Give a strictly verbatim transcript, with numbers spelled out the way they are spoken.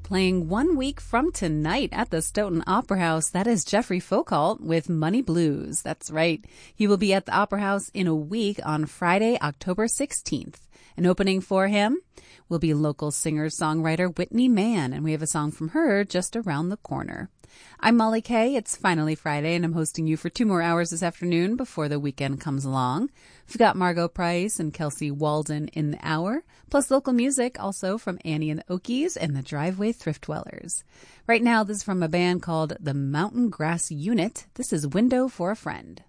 playing one week from tonight at the Stoughton Opera House. That is Jeffrey Foucault with Money Blues. That's right. He will be at the Opera House in a week on Friday, October sixteenth. And opening for him will be local singer-songwriter Whitney Mann, and we have a song from her just around the corner. I'm Molly Kay. It's finally Friday, and I'm hosting you for two more hours this afternoon before the weekend comes along. We've got Margot Price and Kelsey Walden in the hour, plus local music also from Annie and the Okies and the Driveway Thrift Dwellers. Right now, this is from a band called the Mountain Grass Unit. This is Window for a Friend.